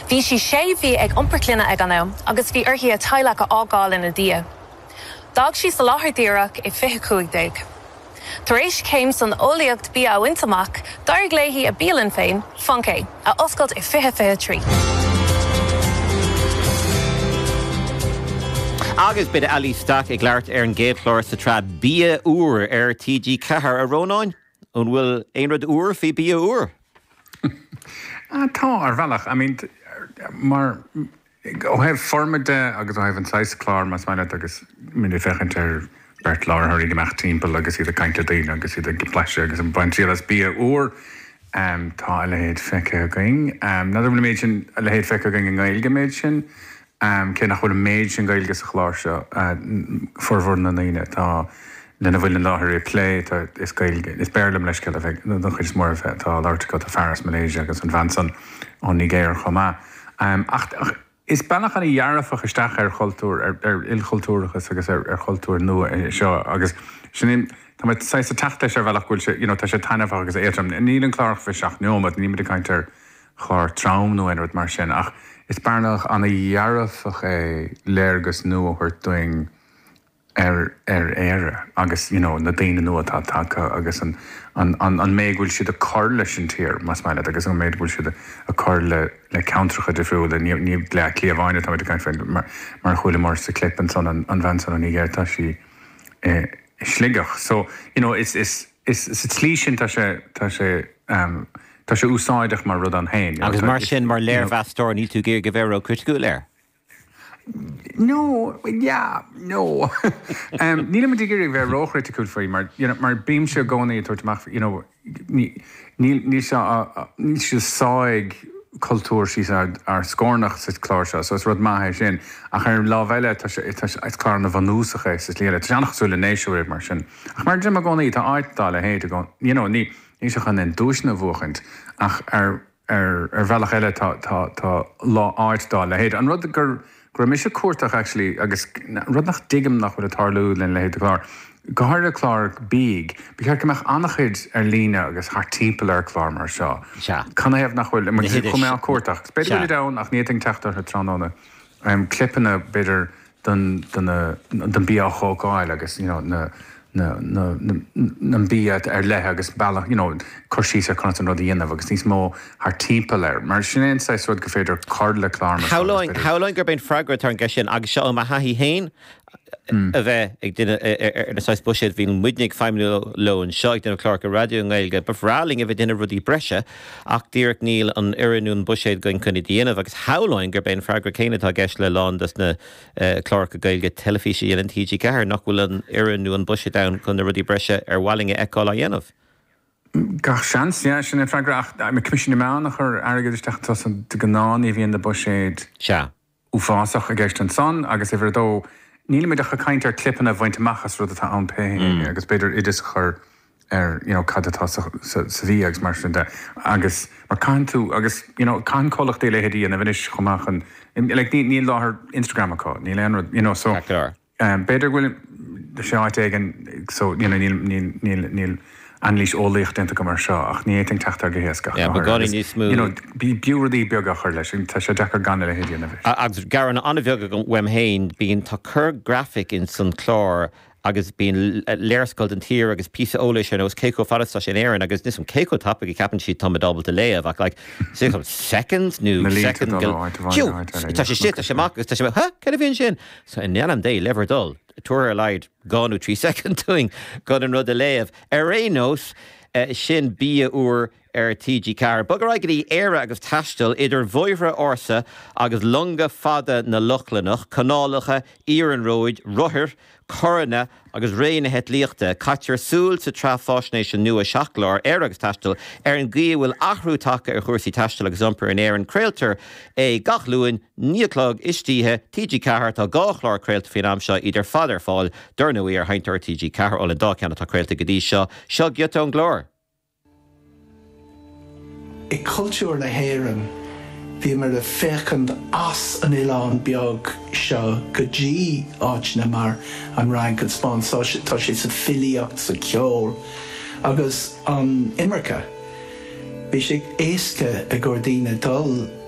Bhí sí sé ag iompar ag an am, agus bhí orthaí a taileach a ágáil ina dia. Dag sí sa láthair díreach I 25. Tar éis céim san ólaíocht bí a wintamach, dar gléithí a bíalann féin, fancé, a oscailt I 23. Agus bid Ali Stack ag leart an géadlóir sa trá bia úr TG cethar a rónáin, an bhfuil éonrad úr fí bia úr. Tá bhealach, I mean, mar ó hebh formide agus ó hebh an 6 clár mas maile agus mini fechant Bert Láir gemeach timppel agus iad a caiinte daine agus iad a gepleise agus an baintíal as bia úr tá lehéad feice going. Nadidir bhfuil méid sin lehéad feice going an gailge méid sin cé nach bhfuil méid sin gailge sa chláir seo forhór na naine tá lena bhfuil an láthir plé is gailge. Is bearlam leis ceile bheith nó chuid mór bheith tá láirrta go a Fearas Malaysia agus an bhainsan ó Nigéir chomá. Is bannach an dhearrafach isteach choultúr ilchoultúrachas agus choultúr nua seo agus sin tá mit 6 tachta sé bhealach gúil sé tá sé tanmhach agus éitrim níl an chlárach fa seach nómad ní a caiintear chlár trám nó einrad mar sin ach is bannach an dhearrafach léirgus nua chuirt doing éire agus na daine nua tá agus an méid bhfuil siad a cór leis an tír mas maile agus an méid bhfuil siad a cór le countracha de fiúil ní le clíomháine tá caiin féin mar chuile mór sa clipan son an bhainsan an Nigéir tá sí sligach. So is tlí sin tá sé úsáideach mar rud an hain. Agus mar sin mar léir bheastóir ní tú géir go bhéir ó cuitú léir. No. Níl me digéir bheith róchreitiúil faoi, mar bím se gcónaí tuairteach, níl se sáig cultúr sí ar scórnach sa chláir se, so is rud maithe sin. Ach ar lábheile is clár na bhanúsacha is léile, teannachsúla néisiúir mar sin. Ach mar Jim a gcónaí tá áitdá le héad a gcón, ní se chan in dúisna bhuachant, ach ar bhealach eile tá lá áitdá le héad. An rud gur mis se cuatach actually agus rud nach digam nach bhfuil a tarlú len le héad a chlár. Gáir a chlár bíg, bíchar gomeach annachid ar lína agus thar timppel ar chlár mar seo. Can hebh nach bhfuil mar chumé á cuatach. Beidir bhfuil dán ach níting teachtar a tránóna. Clipanna beidir don bí á chógáil agus na bíad ar lethe agus bailach, chuirsí a chuna an rud dhéanamh agus níos mó thar timppel ar. Mar sin éon sais rud go féidir card le chlár. Howláin gur ben freagra tar an gceisisin agus seo a haí hain a bheith ag duine ar na 6 buisiad bhín muidnig 5 minú lón seo ag duine chlár go radio an gailge befráling a bheith duine rudí breise ach díreach níl an iiriún buisiad goin chuna díanamh agus howláin gur ben freagra céine tá gceis le lán das na chlár go gailge telefíse dhéanaan TG cethar nach bhfuil an iiriún buisiad down chun na rudí breise ar bhhalinge eáil a dhéanamh. Gach seans, sin freagra me comisiún meánach ar agad isteach tá san gnáin I bhíon na buisiad uásach a gceist an son agus ifir dó níl me decha caiint ar clipan a bhaint machchas rud atá an péin agus beidir idir chur ar cadatá sa bhí agus mar sin de agus mar cain tú agus cain cólacht déile hédí a bhanis chumachchan níl láthair Instagram aá níl anrad so beidir bhfuil de seáit éigen so níl anlís ólaíocht denta go mar seo ach ní éting teachtar go héascach. Bí búradí beagach chuir leis tá sé dechar gan le hédí anamh. Agus garan anna bheag go bhfuim héin bíon tá chur graphic in san chlár agus bíon léirscoil an tír agus pí óla sin os céco fadasta sin éan agus níos an céco tappa I capan si tá dábal a léamh ach like seconds nó second tá sé shit a séach agus tá sé ce bhíonn sin so in neanam dé lever dul tuair a leid gáú 3 second doing god an rud a léamh ar réós sin bí úr TG car. Bugger aigadi éire agus taistil idir bhoimhre orsa agus lunga fada na luchlanach, canálacha, íran roid, ruthir, corona agus réine het líochta, catir súl sa trafásnéis nua seachlár éire agus taistil an gí bhfuil achrú taca ar chuirsaí taistil agus zompar in éan creiltar gachlúin níoclog istíthe TG car tá gáchlár creilta fin amseo idir fadar fáil durnaí ar haintar TG car ó an dá ceanna tá creilta go dtí seo giota an glór. I cultúr na héireann bhí mar a féchand as an Ileán beag seo go dtí áitne mar an Ryan could spáin tá sé sa filiacht sa ceol agus an Imreacha bhí sé éasca a gcordíine dul